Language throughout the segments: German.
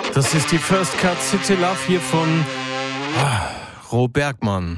Das ist die First Cut City Love hier von Ro Bergmann.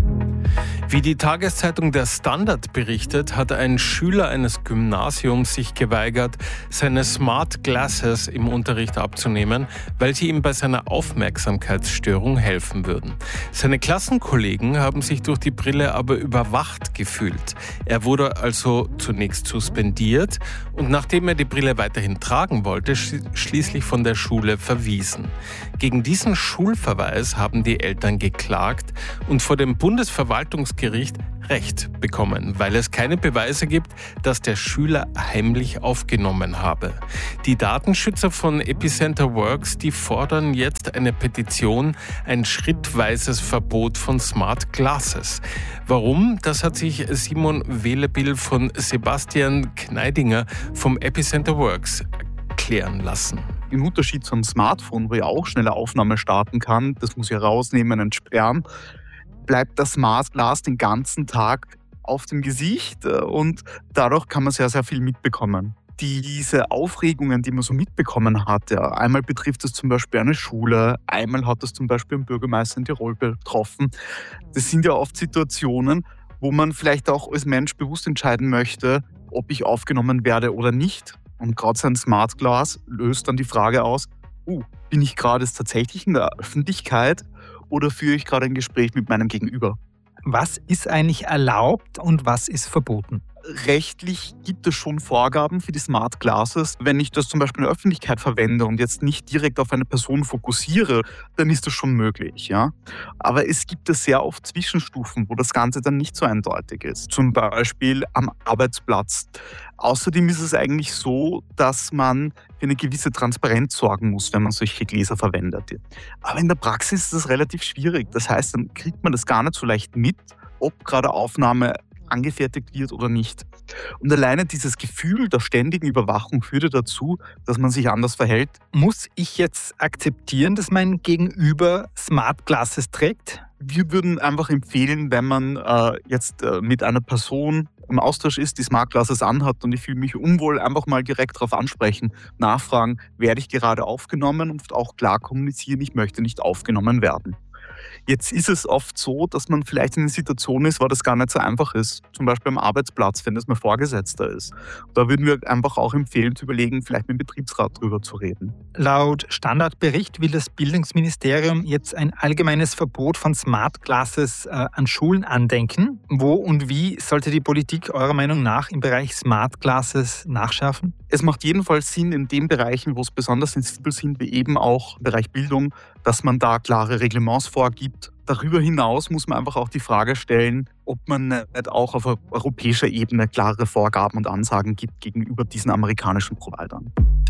Wie die Tageszeitung Der Standard berichtet, hat ein Schüler eines Gymnasiums sich geweigert, seine Smart Glasses im Unterricht abzunehmen, weil sie ihm bei seiner Aufmerksamkeitsstörung helfen würden. Seine Klassenkollegen haben sich durch die Brille aber überwacht gefühlt. Er wurde also zunächst suspendiert und nachdem er die Brille weiterhin tragen wollte, schließlich von der Schule verwiesen. Gegen diesen Schulverweis haben die Eltern geklagt und vor dem Bundesverwaltungsgericht Recht bekommen, weil es keine Beweise gibt, dass der Schüler heimlich aufgenommen habe. Die Datenschützer von Epicenter Works, die fordern jetzt eine Petition, ein schrittweises Verbot von Smart Glasses. Warum? Das hat sich Simon Welebil von Sebastian Kneidinger vom Epicenter Works erklären lassen. Im Unterschied zu einem Smartphone, wo ja auch schnelle Aufnahme starten kann, das muss ich rausnehmen, entsperren, bleibt das Smart Glas den ganzen Tag auf dem Gesicht und dadurch kann man sehr, sehr viel mitbekommen. Diese Aufregungen, die man so mitbekommen hat, ja, einmal betrifft es zum Beispiel eine Schule, einmal hat es zum Beispiel einen Bürgermeister in Tirol betroffen. Das sind ja oft Situationen, wo man vielleicht auch als Mensch bewusst entscheiden möchte, ob ich aufgenommen werde oder nicht. Und gerade so ein Smart Glas löst dann die Frage aus, bin ich gerade tatsächlich in der Öffentlichkeit oder führe ich gerade ein Gespräch mit meinem Gegenüber? Was ist eigentlich erlaubt und was ist verboten? Rechtlich gibt es schon Vorgaben für die Smart Glasses. Wenn ich das zum Beispiel in der Öffentlichkeit verwende und jetzt nicht direkt auf eine Person fokussiere, dann ist das schon möglich. Ja? Aber es gibt es sehr oft Zwischenstufen, wo das Ganze dann nicht so eindeutig ist. Zum Beispiel am Arbeitsplatz. Außerdem ist es eigentlich so, dass man für eine gewisse Transparenz sorgen muss, wenn man solche Gläser verwendet. Aber in der Praxis ist das relativ schwierig. Das heißt, dann kriegt man das gar nicht so leicht mit, ob gerade Aufnahme angefertigt wird oder nicht. Und alleine dieses Gefühl der ständigen Überwachung führte dazu, dass man sich anders verhält. Muss ich jetzt akzeptieren, dass mein Gegenüber Smart Glasses trägt? Wir würden einfach empfehlen, wenn man jetzt mit einer Person im Austausch ist, die Smart Glasses anhat und ich fühle mich unwohl, einfach mal direkt darauf ansprechen, nachfragen, werde ich gerade aufgenommen und auch klar kommunizieren, ich möchte nicht aufgenommen werden. Jetzt ist es oft so, dass man vielleicht in einer Situation ist, wo das gar nicht so einfach ist. Zum Beispiel am Arbeitsplatz, wenn das mein Vorgesetzter ist. Da würden wir einfach auch empfehlen, zu überlegen, vielleicht mit dem Betriebsrat drüber zu reden. Laut Standardbericht will das Bildungsministerium jetzt ein allgemeines Verbot von Smart Glasses an Schulen andenken. Wo und wie sollte die Politik eurer Meinung nach im Bereich Smart Glasses nachschärfen? Es macht jedenfalls Sinn in den Bereichen, wo es besonders sensibel sind, wie eben auch im Bereich Bildung, dass man da klare Reglements vorgibt. Darüber hinaus muss man einfach auch die Frage stellen, ob man nicht auch auf europäischer Ebene klare Vorgaben und Ansagen gibt gegenüber diesen amerikanischen Providern.